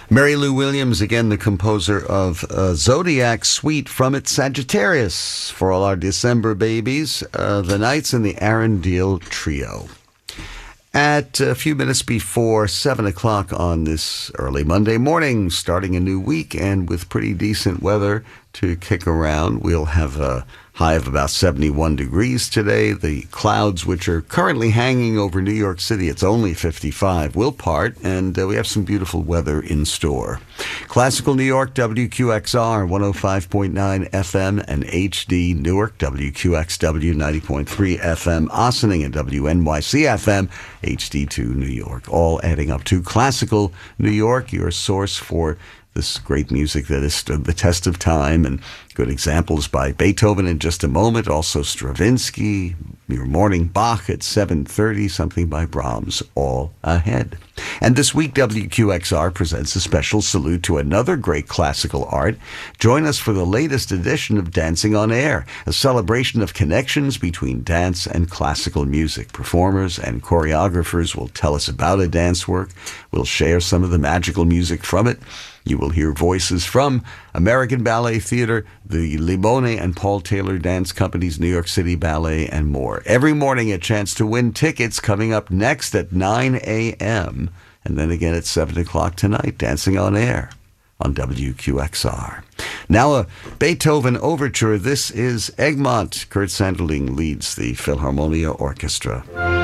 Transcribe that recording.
Mary Lou Williams, again, the composer of Zodiac Suite from its Sagittarius for all our December babies, the Knights and the Arundel Trio. At a few minutes before 7 o'clock on this early Monday morning, starting a new week and with pretty decent weather to kick around, we'll have a high of about 71 degrees today. The clouds, which are currently hanging over New York City, it's only 55, will part, and we have some beautiful weather in store. Classical New York, WQXR 105.9 FM and HD Newark, WQXW 90.3 FM, Ossining and WNYC FM, HD2 New York, all adding up to Classical New York, your source for this great music that has stood the test of time, and good examples by Beethoven in just a moment, also Stravinsky, your morning Bach at 7:30, something by Brahms, all ahead. And this week, WQXR presents a special salute to another great classical art. Join us for the latest edition of Dancing on Air, a celebration of connections between dance and classical music. Performers and choreographers will tell us about a dance work. We'll share some of the magical music from it. You will hear voices from American Ballet Theater, the Limone and Paul Taylor Dance Company's New York City Ballet, and more. Every morning, a chance to win tickets coming up next at 9 a.m. and then again at 7 o'clock tonight, Dancing on Air on WQXR. Now a Beethoven overture. This is Egmont. Kurt Sanderling leads the Philharmonia Orchestra.